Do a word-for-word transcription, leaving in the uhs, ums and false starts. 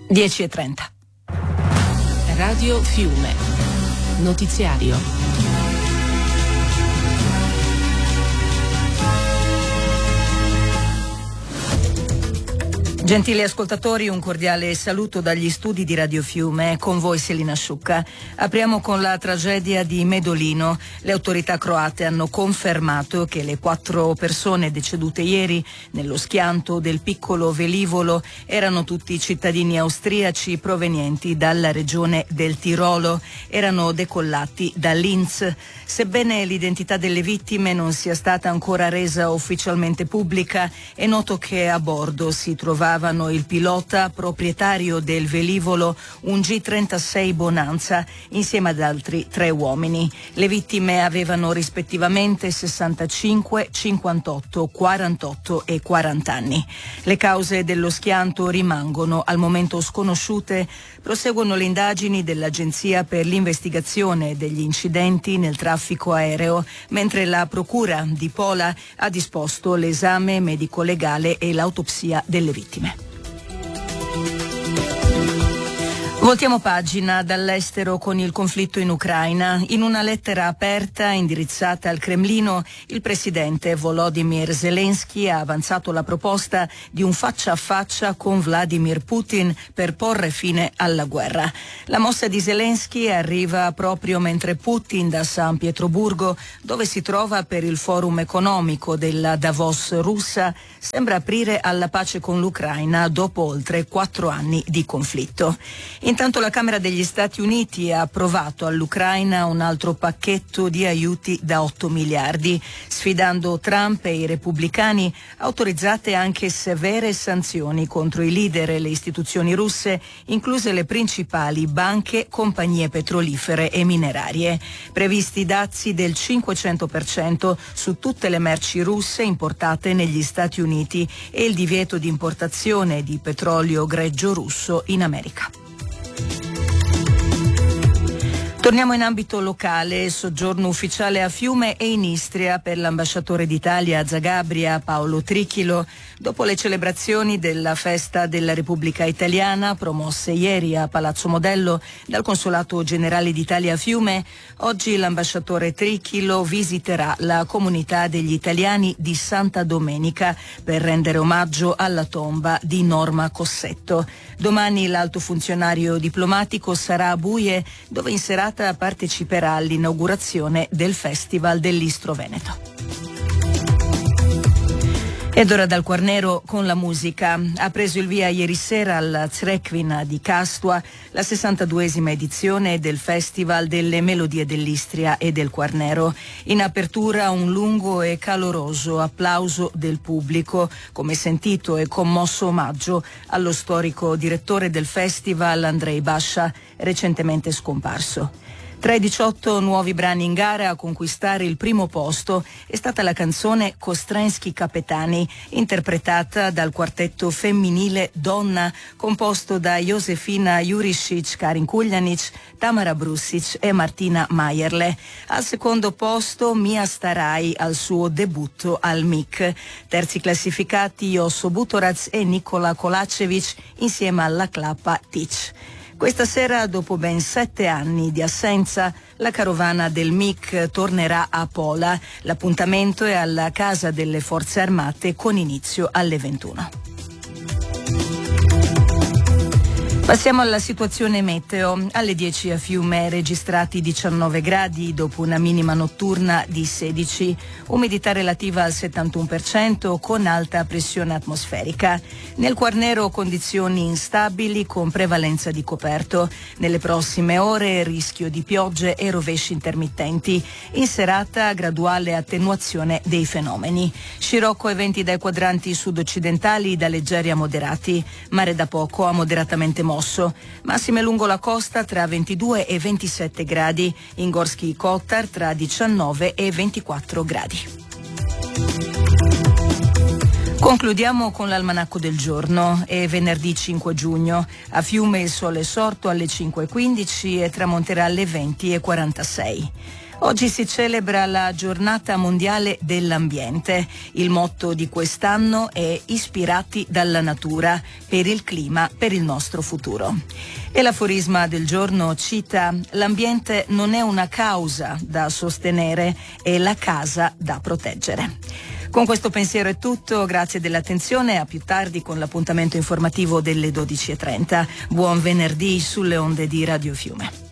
dieci e trenta. Radio Fiume. Notiziario. Gentili ascoltatori, un cordiale saluto dagli studi di Radio Fiume. Con voi Selina Sciucca. Apriamo con la tragedia di Medolino. Le autorità croate hanno confermato che le quattro persone decedute ieri nello schianto del piccolo velivolo erano tutti cittadini austriaci provenienti dalla regione del Tirolo. Erano decollati da Linz. Sebbene l'identità delle vittime non sia stata ancora resa ufficialmente pubblica, è noto che a bordo si trovava il pilota proprietario del velivolo, un G trentasei Bonanza, insieme ad altri tre uomini. Le vittime avevano rispettivamente sessantacinque, cinquantotto, quarantotto e quaranta anni. Le cause dello schianto rimangono al momento sconosciute. Proseguono le indagini dell'Agenzia per l'investigazione degli incidenti nel traffico aereo, mentre la Procura di Pola ha disposto l'esame medico-legale e l'autopsia delle vittime. Voltiamo pagina dall'estero con il conflitto in Ucraina. In una lettera aperta indirizzata al Cremlino, il presidente Volodymyr Zelensky ha avanzato la proposta di un faccia a faccia con Vladimir Putin per porre fine alla guerra. La mossa di Zelensky arriva proprio mentre Putin da San Pietroburgo, dove si trova per il forum economico della Davos russa, sembra aprire alla pace con l'Ucraina dopo oltre quattro anni di conflitto. Intanto la Camera degli Stati Uniti ha approvato all'Ucraina un altro pacchetto di aiuti da otto miliardi. Sfidando Trump e i repubblicani, autorizzate anche severe sanzioni contro i leader e le istituzioni russe, incluse le principali banche, compagnie petrolifere e minerarie. Previsti dazi del cinquecento per cento su tutte le merci russe importate negli Stati Uniti e il divieto di importazione di petrolio greggio russo in America. Torniamo in ambito locale, soggiorno ufficiale a Fiume e in Istria per l'ambasciatore d'Italia a Zagabria, Paolo Trichilo. Dopo le celebrazioni della festa della Repubblica Italiana, promosse ieri a Palazzo Modello dal Consolato Generale d'Italia a Fiume, oggi l'ambasciatore Trichilo visiterà la comunità degli italiani di Santa Domenica per rendere omaggio alla tomba di Norma Cossetto. Domani l'alto funzionario diplomatico sarà a Buie, dove in serata parteciperà all'inaugurazione del Festival dell'Istro Veneto. Ed ora dal Quarnero con la musica. Ha preso il via ieri sera alla Zrekvina di Castua la sessantaduesima edizione del Festival delle Melodie dell'Istria e del Quarnero. In apertura un lungo e caloroso applauso del pubblico, come sentito e commosso omaggio allo storico direttore del festival Andrei Bascia, recentemente scomparso. Tra i diciotto nuovi brani in gara a conquistare il primo posto è stata la canzone Kostrensky Kapetani, interpretata dal quartetto femminile Donna, composto da Josefina Jurisic, Karin Kuljanic, Tamara Brusic e Martina Majerle. Al secondo posto Mia Starai al suo debutto al M I C. Terzi classificati Josso Butorac e Nikola Kolacevic insieme alla Klapa Tic. Questa sera, dopo ben sette anni di assenza, la carovana del M I C tornerà a Pola. L'appuntamento è alla Casa delle Forze Armate con inizio alle ventuno. Passiamo alla situazione meteo. Alle dieci a Fiume registrati diciannove gradi dopo una minima notturna di sedici, umidità relativa al settantuno per cento con alta pressione atmosferica. Nel Quarnero condizioni instabili con prevalenza di coperto. Nelle prossime ore rischio di piogge e rovesci intermittenti. In serata graduale attenuazione dei fenomeni. Scirocco e venti dai quadranti sud-occidentali da leggeri a moderati. Mare da poco a moderatamente mosso. Massime lungo la costa tra ventidue e ventisette gradi, in Gorski Kotar tra diciannove e ventiquattro gradi. Concludiamo con l'almanacco del giorno. È venerdì cinque giugno. A Fiume il sole è sorto alle cinque e quindici e tramonterà alle venti e quarantasei. Oggi si celebra la Giornata Mondiale dell'Ambiente. Il motto di quest'anno è Ispirati dalla natura, per il clima, per il nostro futuro. E l'aforisma del giorno cita: l'ambiente non è una causa da sostenere, è la casa da proteggere. Con questo pensiero è tutto, grazie dell'attenzione, a più tardi con l'appuntamento informativo delle dodici e trenta. Buon venerdì sulle onde di Radio Fiume.